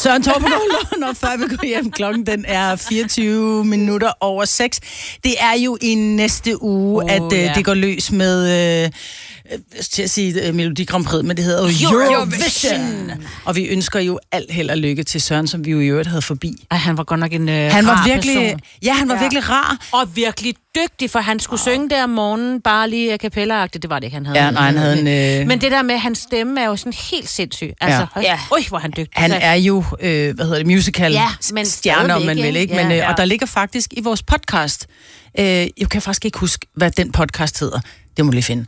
Søren Torben når før vi går hjem. Klokken den er 24 minutter over 6. Det er jo i næste uge, at det går løs med... til at sige Melodi Grand Prix, men det hedder jo Eurovision. Og vi ønsker jo alt held og lykke til Søren, som vi jo i øvrigt havde forbi. Han var godt nok en han var rar virkelig, person. Ja, han var virkelig rar. Og virkelig dygtig, for han skulle synge der om morgenen, bare lige a cappella-agtigt. Det var det ikke, han havde. Ja, nej, han havde en... Men det der med, hans stemme er jo sådan helt sindssyg. Altså, hvor han dygtig. Han er jo, musical stjerne, om man vil, ikke? Men, og der ligger faktisk i vores podcast, jeg kan faktisk ikke huske, hvad den podcast hedder. Det må lige finde.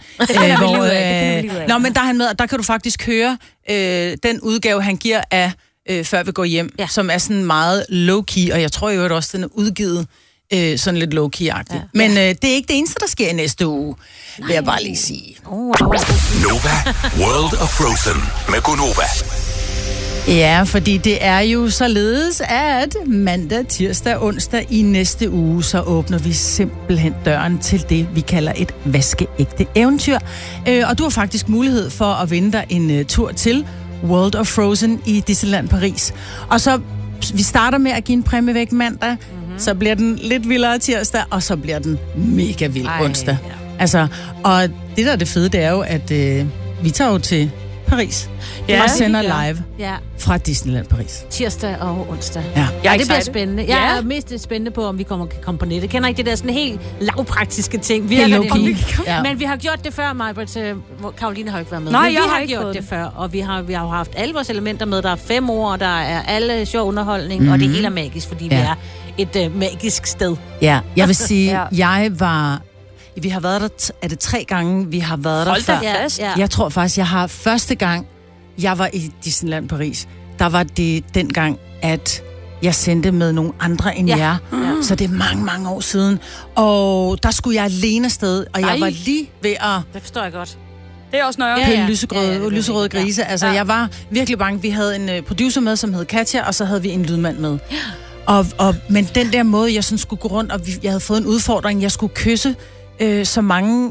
Men der er han med, og der kan du faktisk høre den udgave, han giver af Før vi går hjem, som er sådan meget low-key, og jeg tror jo også, den er udgivet sådan lidt low-key-agtigt. Men det er ikke det eneste, der sker i næste uge, vil jeg bare lige sige. Nova World of Frozen med Gunova. Ja, fordi det er jo således, at mandag, tirsdag og onsdag i næste uge, så åbner vi simpelthen døren til det, vi kalder et vaskeægte eventyr. Og du har faktisk mulighed for at vinde dig en tur til World of Frozen i Disneyland Paris. Og så, vi starter med at give en præmie væk mandag, så bliver den lidt vildere tirsdag, og så bliver den mega vild onsdag. Ja. Altså, og det der er det fede, det er jo, at vi tager jo til Paris. Og sender live fra Disneyland Paris. Tirsdag og onsdag. Ja, det bliver spændende. Jeg er mest spændende på, om vi kan komme på nettet. Kender ikke det der sådan helt lavpraktiske ting. Men vi har gjort det før, Majbert. Karoline har jo ikke været med. Nej, men vi har ikke gjort det før. Og vi har jo haft alle vores elementer med. Der er 5 år, der er alle sjov underholdning, og det hele er magisk, fordi vi er et magisk sted. Ja, jeg vil sige, vi har været der, er det 3 gange, vi har været der før. Jeg tror faktisk, jeg har første gang, jeg var i Disneyland Paris, der var det dengang, at jeg sendte med nogle andre end jer. Så det er mange, mange år siden. Og der skulle jeg alene afsted, og jeg var lige ved at... Det forstår jeg godt. Det er også nøjere. Pille lyserøde grise. Altså, jeg var virkelig bange. Vi havde en producer med, som hed Katja, og så havde vi en lydmand med. Men den der måde, jeg sådan skulle gå rundt, og jeg havde fået en udfordring, jeg skulle kysse så mange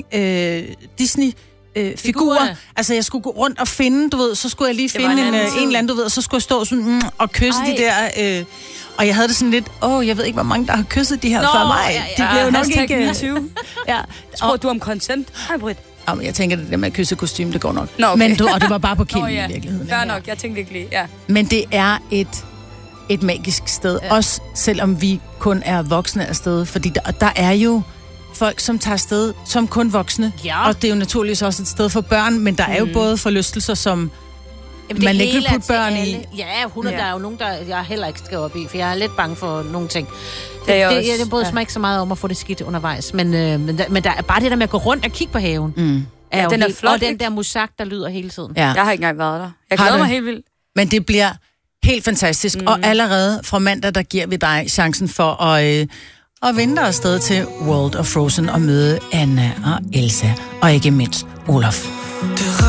Disney-figurer. Altså, jeg skulle gå rundt og finde, du ved, så skulle jeg lige finde en eller anden, du ved, og så skulle jeg stå sådan og kysse de der... og jeg havde det sådan lidt, jeg ved ikke, hvor mange, der har kysset de her før mig. De blev nok ikke... Spurgte du om consent? Hej, Britt. Jeg tænker, det der med at kysse kostume, det går nok. Okay. Men og det var bare på kinden i virkeligheden. Fair nok, jeg tænkte ikke lige, Men det er et magisk sted, også selvom vi kun er voksne afsted, fordi der er jo folk, som tager afsted som kun voksne, og det er jo naturligvis også et sted for børn, men der er jo både forlystelser, som man ikke vil putte børn i. Ja, der er jo nogen, der jeg heller ikke skal op i, for jeg er lidt bange for nogle ting. Det bryder mig ikke så meget om at få det skidt undervejs, men der er bare det der med at gå rundt og kigge på haven. Den er flot, og den der musak, der lyder hele tiden. Ja. Jeg har ikke engang været der. Jeg glæder mig helt vildt. Men det bliver helt fantastisk, og allerede fra mandag, der giver vi dig chancen for at vinde dig afsted til World of Frozen og møde Anna og Elsa, og ikke mindst Olaf.